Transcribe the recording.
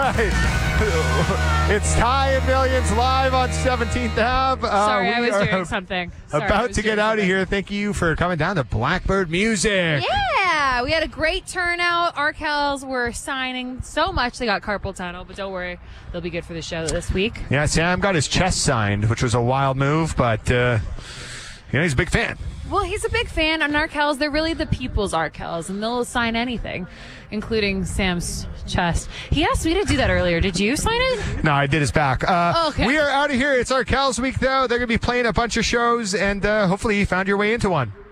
right. It's Ty and Millions live on 17th Ave. Sorry, I was doing something. About to get out of here. Thank you for coming down to Blackbird Music. Yeah, we had a great turnout. Arkells were signing so much they got carpal tunnel, but don't worry, they'll be good for the show this week. Yeah, Sam got his chest signed, which was a wild move, but he's a big fan. Well, he's a big fan on Arkells. They're really the people's Arkells, and they'll sign anything, including Sam's chest. He asked me to do that earlier. Did you sign it? No, I did his back. Okay. We are out of here. It's Arkells week, though. They're going to be playing a bunch of shows, and hopefully you found your way into one.